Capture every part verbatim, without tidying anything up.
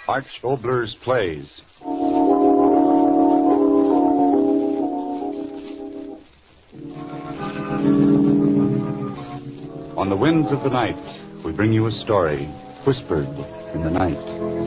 Art Schobler's plays. On the winds of the night, we bring you a story whispered in the night.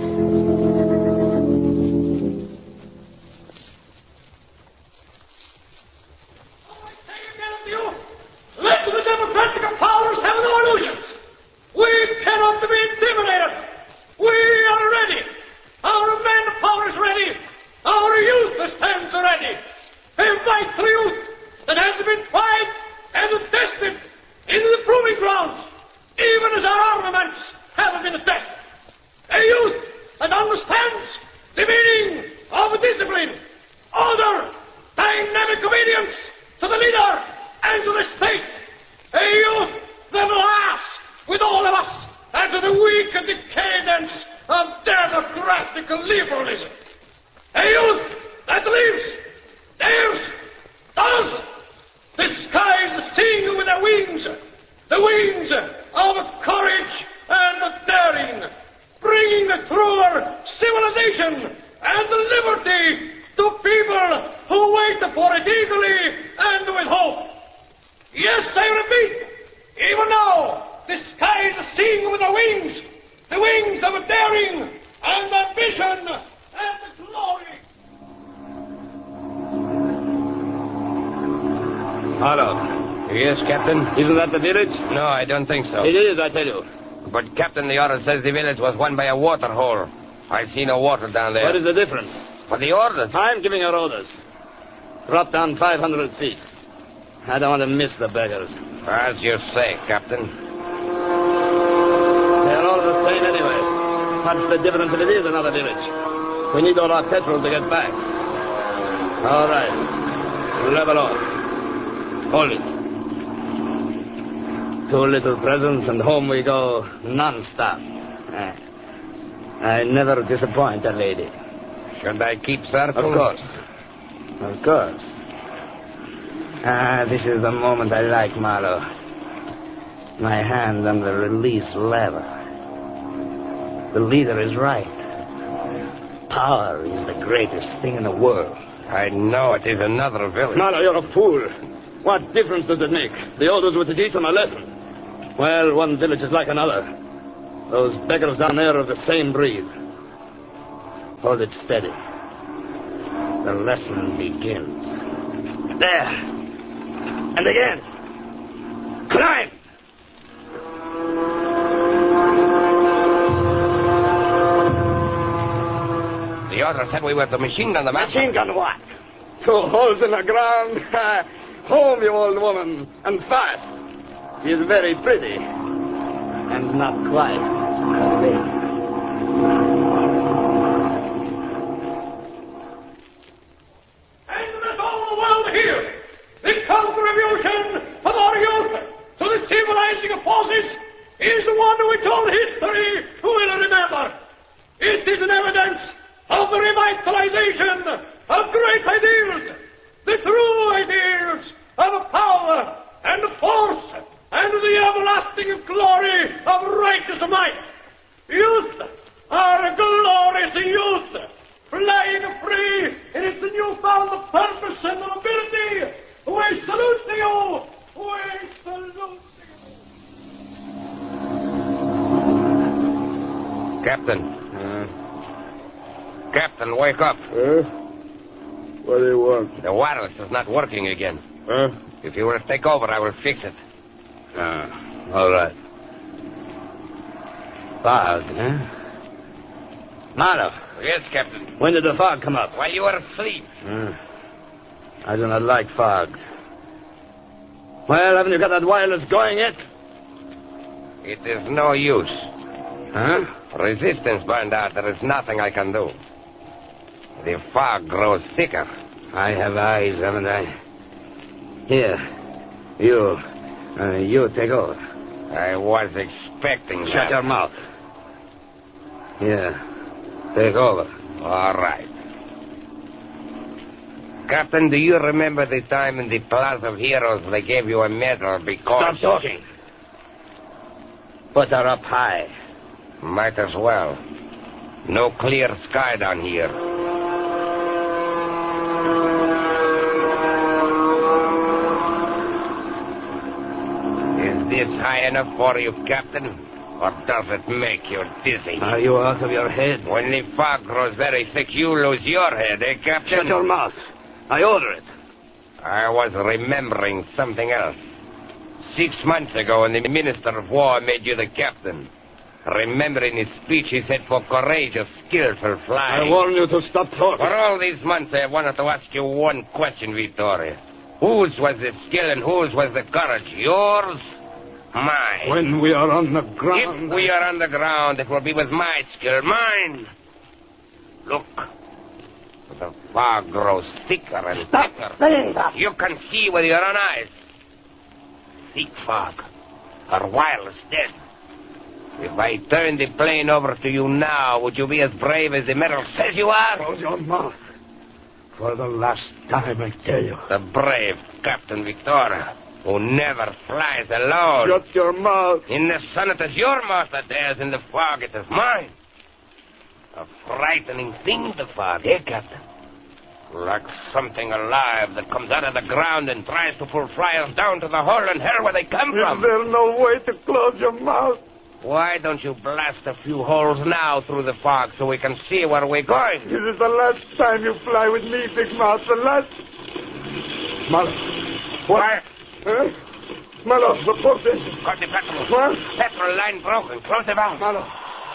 Let the democratic powers have no illusions. We cannot be intimidated. We are ready. Our manpower is ready. Our youth stands ready. A vital youth that has been tried and tested in the proving grounds, even as our armaments have been tested. A youth that understands the meaning of discipline, order, dynamic obedience to the leader and to the state. A youth that laughs with all of us at the weak decadence of democratic liberalism. A youth that lives, dares, does, disguise seeing with their wings, the wings of courage and daring, bringing truer civilization and liberty to people who wait for it eagerly and with hope. Yes, I repeat, even now, the skies seeing with the wings, the wings of daring and ambition and glory. Hello. Yes, Captain? Isn't that the village? No, I don't think so. It is, I tell you. But, Captain, the order says the village was won by a water hole. I see no water down there. What is the difference? For the orders. I'm giving her orders. Drop down five hundred feet. I don't want to miss the beggars. As you say, Captain. They're all the same anyway. What's the difference if it is another village? We need all our petrol to get back. All right. Level off. Hold it. Two little presents and home we go non-stop. I never disappoint a lady. Should I keep circle? Of course. Of course. Ah, this is the moment I like, Marlowe. My hand on the release lever. The leader is right. Power is the greatest thing in the world. I know it is another village. Marlowe, you're a fool. What difference does it make? The orders were to teach them a lesson. Well, one village is like another. Those beggars down there are of the same breed. Hold it steady. The lesson begins. There. And again. Climb! The order said we were to machine gun the man. Machine gun what? Two holes in the ground. Home, you old woman. And fast. She is very pretty. And not quite so late. And let all the world hear the contribution of our youth to the civilizing forces is one which all history will remember. It is an evidence of the revitalization of great ideals, the true ideals of power and force and the everlasting glory of righteous might. Youth, our glorious youth, flying free in its newfound purpose and nobility. We salute you. We salute you. Captain. Uh, Captain, wake up. huh? What do you want? The wireless is not working again. Huh? If you will take over, I will fix it. Ah, all right. Fog, huh? Marlowe, Yes, Captain. when did the fog come up? While you were asleep. Uh, I do not like fog. Well, haven't you got that wireless going yet? It is no use. Huh? Resistance burned out. There is nothing I can do. The fog grows thicker. I have eyes, haven't I? Here, you, uh, you take over. I was expecting Shut that. your mouth. Here, take over. All right. Captain, do you remember the time in the Plaza of Heroes they gave you a medal because... Stop talking. Put her up high. Might as well. No clear sky down here. Is this high enough for you, Captain? Or does it make you dizzy? Are you out of your head? When the fog grows very thick, you lose your head, eh, Captain? Shut your mouth. I order it. I was remembering something else. Six months ago, when the Minister of War made you the captain, remember in his speech he said for courageous, skillful flying. I warn you to stop talking. For all these months, I wanted to ask you one question, Vittoria. Whose was the skill and whose was the courage? Yours? Mine. When we are on the ground... If we are on the ground, it will be with my skill, mine. Look. The fog grows thicker and Stop thicker. saying that. You can see with your own eyes. Thick fog. Our wireless dead. If I turn the plane over to you now, would you be as brave as the medal says you are? Close your mouth. For the last time, I tell you. The brave Captain Victoria, who never flies alone. Shut your mouth. In the sun, it is your mouth that dares. In the fog, it is mine. A frightening thing, the fog, eh, Captain? Like something alive that comes out of the ground and tries to pull flyers down to the hole in hell where they come from. Is there no way to close your mouth? Why don't you blast a few holes now through the fog so we can see where we're going? This is the last time you fly with me, Big Mouth. The last... Malo. What? Huh? Malo, report this. Got the petrol. What? Petrol line broken. Close the valve. Malo.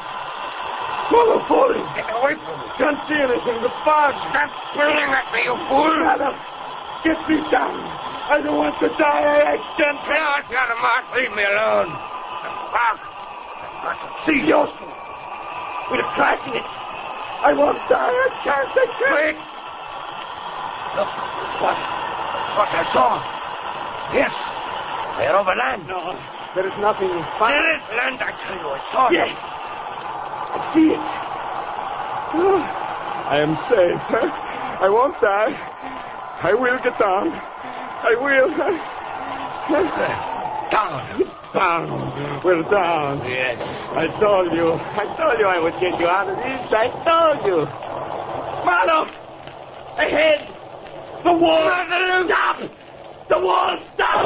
Malo, falling. Get away from me. Can't see anything. The fog. Stop pulling at me, you fool. Malo, get me down. I don't want to die. I, I can't... No, it's not a mark. Leave me alone. The fog. I've got to See, Yoshi. We're crashing it. I won't die. I can't. I can't. Wait. Look. What? What I saw. Yes. They're over land. No, there is nothing. There is land, I tell you. I saw Yes. it. I see it. Oh, I am safe. Huh? I won't die. I will get down. I will. Down. Down. We're down. Yes. I told you. I told you I would get you out of this. I told you. Malo! Ahead! The wall! Stop! The wall! Stop!